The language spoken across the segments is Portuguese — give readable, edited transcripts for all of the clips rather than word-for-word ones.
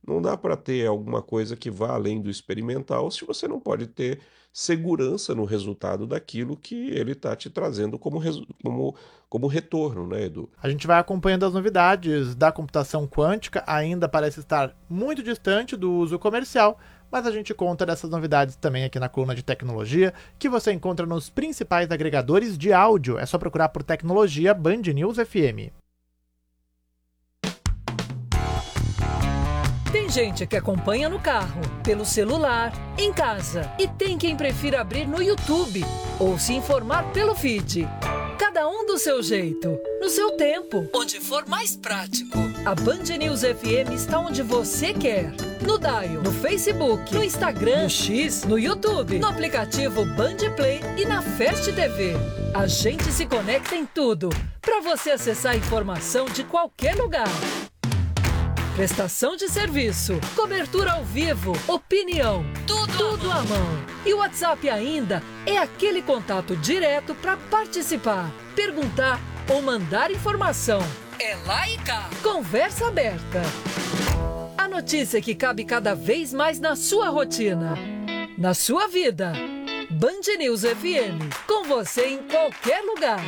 Não dá para ter alguma coisa que vá além do experimental se você não pode ter segurança no resultado daquilo que ele está te trazendo como retorno, né, Edu? A gente vai acompanhando as novidades da computação quântica, ainda parece estar muito distante do uso comercial, mas a gente conta dessas novidades também aqui na coluna de tecnologia, que você encontra nos principais agregadores de áudio. É só procurar por Tecnologia Band News FM. Tem gente que acompanha no carro, pelo celular, em casa. E tem quem prefira abrir no YouTube ou se informar pelo feed. Cada um do seu jeito, no seu tempo, onde for mais prático. A Band News FM está onde você quer. No Dial, no Facebook, no Instagram, no X, no YouTube, no aplicativo Band Play e na Fast TV. A gente se conecta em tudo, para você acessar a informação de qualquer lugar. Prestação de serviço, cobertura ao vivo, opinião, tudo à mão. E o WhatsApp ainda é aquele contato direto para participar, perguntar ou mandar informação. É lá e cá. Conversa aberta. A notícia que cabe cada vez mais na sua rotina, na sua vida. Band News FM, com você em qualquer lugar.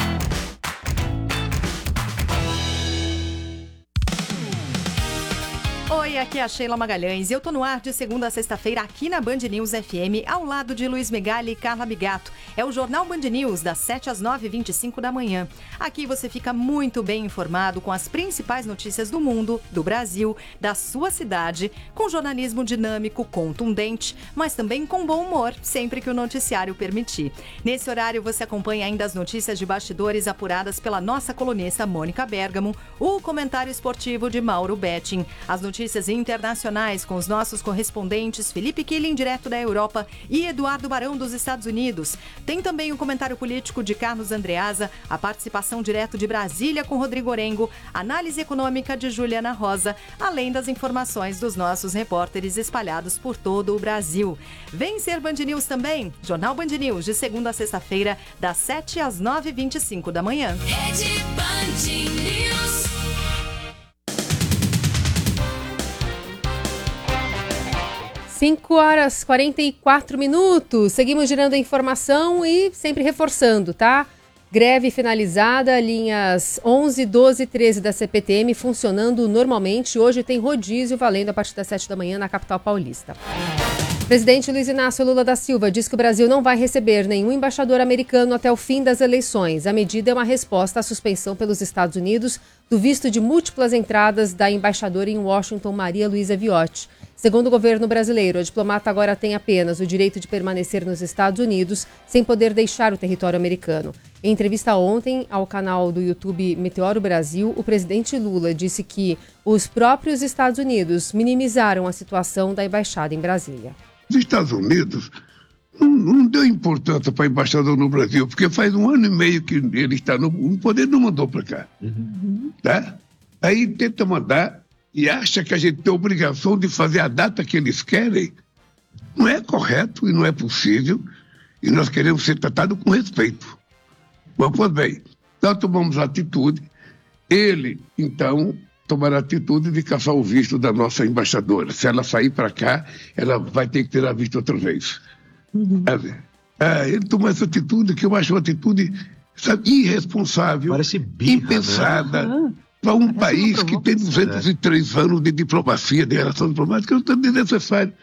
Oi, aqui é a Sheila Magalhães e eu tô no ar de segunda a sexta-feira aqui na Band News FM, ao lado de Luiz Megali e Carla Bigato. É o Jornal Band News, das 7 às 9h25 da manhã. Aqui você fica muito bem informado com as principais notícias do mundo, do Brasil, da sua cidade, com jornalismo dinâmico, contundente, mas também com bom humor, sempre que o noticiário permitir. Nesse horário você acompanha ainda as notícias de bastidores apuradas pela nossa colunista Mônica Bergamo, o comentário esportivo de Mauro Betting, as notícias internacionais com os nossos correspondentes Felipe Killing, direto da Europa, e Eduardo Barão, dos Estados Unidos. Tem também o comentário político de Carlos Andreasa, a participação direto de Brasília com Rodrigo Orengo, análise econômica de Juliana Rosa, além das informações dos nossos repórteres espalhados por todo o Brasil. Vem ser Band News também, Jornal Band News, de segunda a sexta-feira, das 7 às 9h25 da manhã. Rede Band News. 5h44. Seguimos girando a informação e sempre reforçando, tá? Greve finalizada, linhas 11, 12 e 13 da CPTM funcionando normalmente. Hoje tem rodízio valendo a partir das 7 da manhã na capital paulista. O presidente Luiz Inácio Lula da Silva diz que o Brasil não vai receber nenhum embaixador americano até o fim das eleições. A medida é uma resposta à suspensão pelos Estados Unidos do visto de múltiplas entradas da embaixadora em Washington, Maria Luísa Viotti. Segundo o governo brasileiro, a diplomata agora tem apenas o direito de permanecer nos Estados Unidos sem poder deixar o território americano. Em entrevista ontem ao canal do YouTube Meteoro Brasil, o presidente Lula disse que os próprios Estados Unidos minimizaram a situação da embaixada em Brasília. Os Estados Unidos não deu importância para o embaixador no Brasil, porque faz 1 ano e meio que ele está no poder, não mandou para cá. Tá? Aí tenta mandar e acha que a gente tem a obrigação de fazer a data que eles querem. Não é correto e não é possível, e nós queremos ser tratados com respeito. Bom, pois bem, nós tomamos atitude, ele, então, tomará a atitude de caçar o visto da nossa embaixadora. Se ela sair para cá, ela vai ter que ter visto outra vez. Ele tomou essa atitude, que eu acho uma atitude, sabe, irresponsável, impensada, né? Para um país que tem 203 anos de diplomacia, de relação diplomática, não é desnecessário.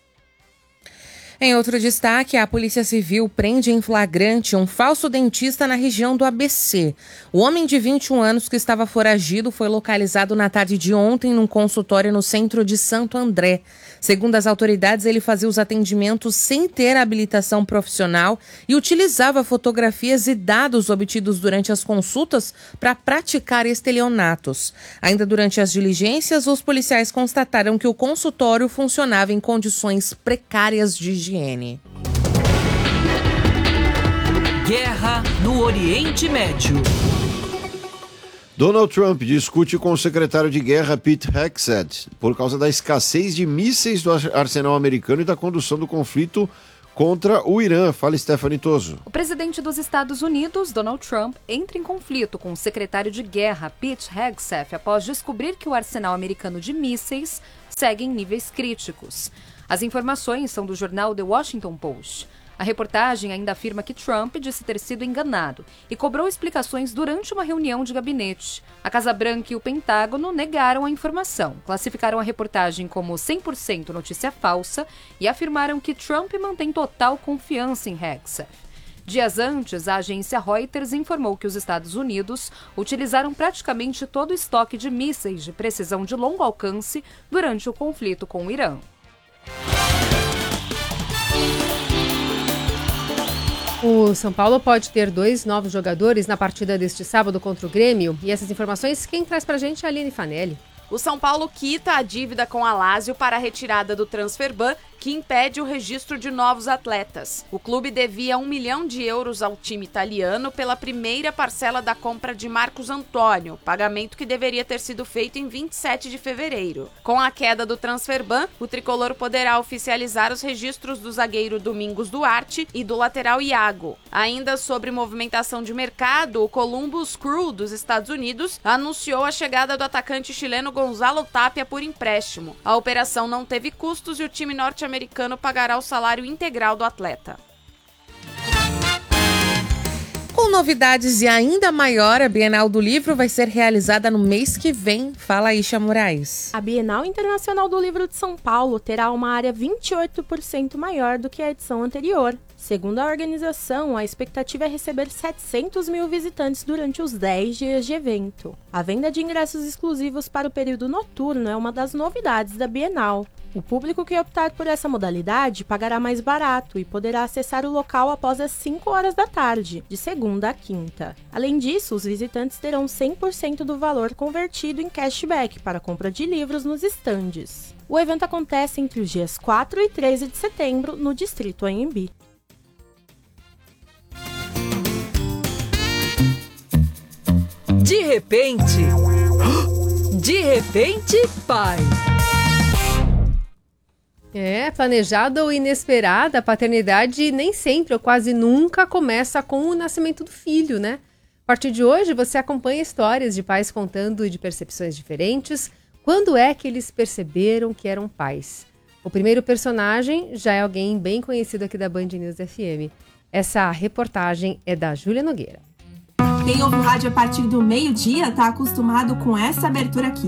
Em outro destaque, a Polícia Civil prende em flagrante um falso dentista na região do ABC. O homem de 21 anos que estava foragido foi localizado na tarde de ontem num consultório no centro de Santo André. Segundo as autoridades, ele fazia os atendimentos sem ter habilitação profissional e utilizava fotografias e dados obtidos durante as consultas para praticar estelionatos. Ainda durante as diligências, os policiais constataram que o consultório funcionava em condições precárias de higiene. Guerra no Oriente Médio. Donald Trump discute com o secretário de guerra Pete Hegseth por causa da escassez de mísseis do arsenal americano e da condução do conflito contra o Irã. Fala, Stephanie Toso. O presidente dos Estados Unidos, Donald Trump, entra em conflito com o secretário de guerra, Pete Hegseth, após descobrir que o arsenal americano de mísseis segue em níveis críticos. As informações são do jornal The Washington Post. A reportagem ainda afirma que Trump disse ter sido enganado e cobrou explicações durante uma reunião de gabinete. A Casa Branca e o Pentágono negaram a informação, classificaram a reportagem como 100% notícia falsa e afirmaram que Trump mantém total confiança em Hegseth. Dias antes, a agência Reuters informou que os Estados Unidos utilizaram praticamente todo o estoque de mísseis de precisão de longo alcance durante o conflito com o Irã. O São Paulo pode ter 2 novos jogadores na partida deste sábado contra o Grêmio. E essas informações, quem traz pra gente é a Aline Fanelli. O São Paulo quita a dívida com a Lazio para a retirada do transfer-ban, que impede o registro de novos atletas. O clube devia 1 milhão de euros ao time italiano pela primeira parcela da compra de Marcos Antônio, pagamento que deveria ter sido feito em 27 de fevereiro. Com a queda do transfer-ban, o tricolor poderá oficializar os registros do zagueiro Domingos Duarte e do lateral Iago. Ainda sobre movimentação de mercado, o Columbus Crew dos Estados Unidos anunciou a chegada do atacante chileno Gonzalo Tapia por empréstimo. A operação não teve custos e o time norte-americano pagará o salário integral do atleta. Com novidades e ainda maior, a Bienal do Livro vai ser realizada no mês que vem. Fala aí, Isha Moraes. A Bienal Internacional do Livro de São Paulo terá uma área 28% maior do que a edição anterior. Segundo a organização, a expectativa é receber 700 mil visitantes durante os 10 dias de evento. A venda de ingressos exclusivos para o período noturno é uma das novidades da Bienal. O público que optar por essa modalidade pagará mais barato e poderá acessar o local após as 5 horas da tarde, de segunda a quinta. Além disso, os visitantes terão 100% do valor convertido em cashback para a compra de livros nos estandes. O evento acontece entre os dias 4 e 13 de setembro, no Distrito Anhembi. De repente, pai. Planejada ou inesperada, a paternidade nem sempre ou quase nunca começa com o nascimento do filho, né? A partir de hoje, você acompanha histórias de pais contando de percepções diferentes. Quando é que eles perceberam que eram pais? O primeiro personagem já é alguém bem conhecido aqui da Band News FM. Essa reportagem é da Júlia Nogueira. Quem ouve o rádio a partir do meio-dia tá acostumado com essa abertura aqui.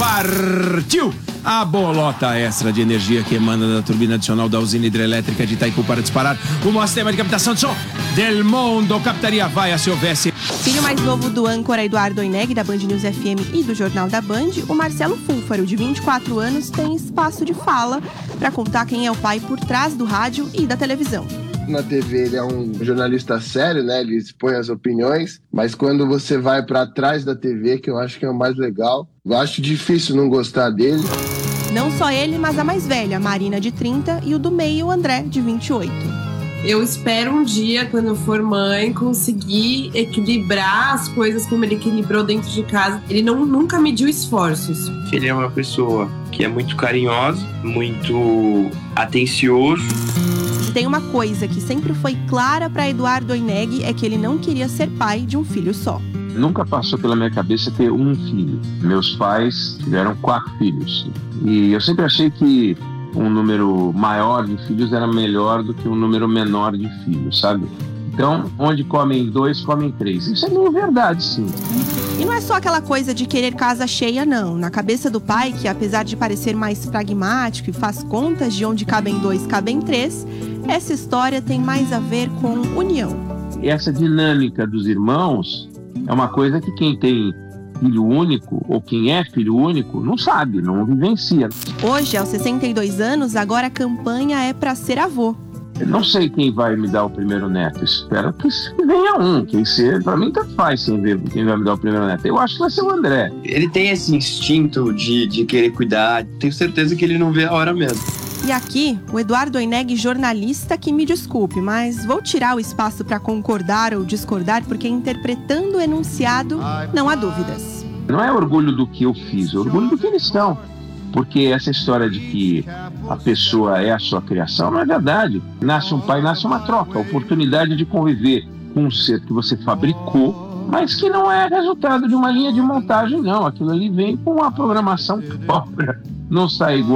Partiu! A bolota extra de energia que emana da turbina adicional da usina hidrelétrica de Itaipu para disparar o maior sistema de captação de som del mundo. Captaria vaia se houvesse. Filho mais novo do âncora Eduardo Oineg, da Band News FM e do Jornal da Band, o Marcelo Fúlfaro, de 24 anos, tem espaço de fala para contar quem é o pai por trás do rádio e da televisão. Na TV ele é um jornalista sério, né? Ele expõe as opiniões, mas quando você vai para trás da TV, que eu acho que é o mais legal, eu acho difícil não gostar dele. Não só ele, mas a mais velha, Marina, de 30, e o do meio, André, de 28. Eu espero um dia, quando eu for mãe, conseguir equilibrar as coisas como ele equilibrou dentro de casa. Ele nunca mediu esforços. Ele é uma pessoa que é muito carinhosa, muito atencioso. Tem uma coisa que sempre foi clara para Eduardo Oineg, é que ele não queria ser pai de um filho só. Nunca passou pela minha cabeça ter um filho. Meus pais tiveram 4 filhos. E eu sempre achei que um número maior de filhos era melhor do que um número menor de filhos, sabe? Então, onde comem 2, comem 3. Isso é meio verdade, sim. E não é só aquela coisa de querer casa cheia, não. Na cabeça do pai, que apesar de parecer mais pragmático e faz contas de onde cabem 2, cabem 3, essa história tem mais a ver com união. E essa dinâmica dos irmãos é uma coisa que quem tem filho único, ou quem é filho único, não sabe, não vivencia. Hoje, aos 62 anos, agora a campanha é para ser avô. Eu não sei quem vai me dar o primeiro neto. Espero que venha um. Quem ser, pra mim, tanto faz sem ver quem vai me dar o primeiro neto. Eu acho que vai ser o André. Ele tem esse instinto de querer cuidar. Tenho certeza que ele não vê a hora mesmo. E aqui, o Eduardo Oineg, jornalista, que me desculpe, mas vou tirar o espaço para concordar ou discordar, porque interpretando o enunciado, não há dúvidas. Não é orgulho do que eu fiz, é orgulho do que eles são. porque essa história de que a pessoa é a sua criação não é verdade. Nasce um pai, nasce uma troca, a oportunidade de conviver com um ser que você fabricou, mas que não é resultado de uma linha de montagem, não. Aquilo ali vem com uma programação própria, não sai igual